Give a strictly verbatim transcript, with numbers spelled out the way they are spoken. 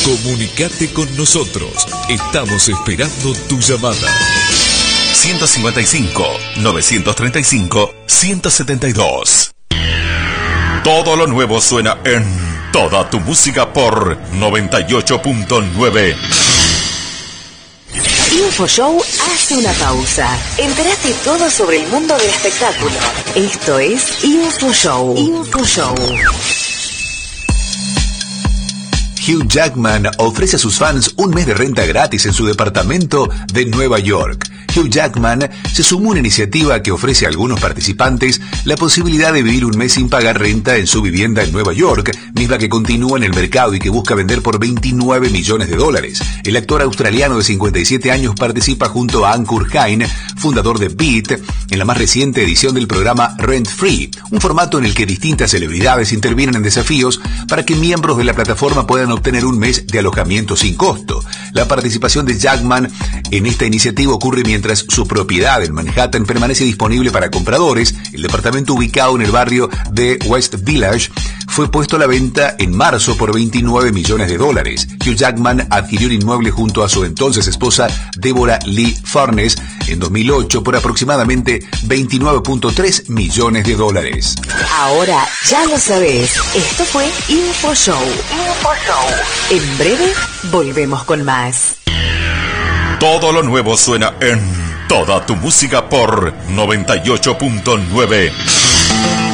Comunicate con nosotros. Estamos esperando tu llamada. ciento cincuenta y cinco, novecientos treinta y cinco, ciento setenta y dos. Todo lo nuevo suena en Toda tu música por noventa y ocho punto nueve. InfoShow hace una pausa. Entérate todo sobre el mundo del espectáculo. Esto es InfoShow. InfoShow. Hugh Jackman ofrece a sus fans un mes de renta gratis en su departamento de Nueva York. Hugh Jackman se sumó a una iniciativa que ofrece a algunos participantes la posibilidad de vivir un mes sin pagar renta en su vivienda en Nueva York, misma que continúa en el mercado y que busca vender por veintinueve millones de dólares. El actor australiano de cincuenta y siete años participa junto a Ankur Jain, fundador de Beat, en la más reciente edición del programa Rent Free, un formato en el que distintas celebridades intervienen en desafíos para que miembros de la plataforma puedan obtener un mes de alojamiento sin costo. La participación de Jackman en esta iniciativa ocurre mientras su propiedad en Manhattan permanece disponible para compradores. El departamento ubicado en el barrio de West Village fue puesto a la venta en marzo por veintinueve millones de dólares. Hugh Jackman adquirió el inmueble junto a su entonces esposa Deborah Lee Furness en dos mil ocho por aproximadamente veintinueve punto tres millones de dólares. Ahora ya lo sabés. Esto fue InfoShow. InfoShow. En breve volvemos con más. Todo lo nuevo suena en Toda tu música por noventa y ocho punto nueve.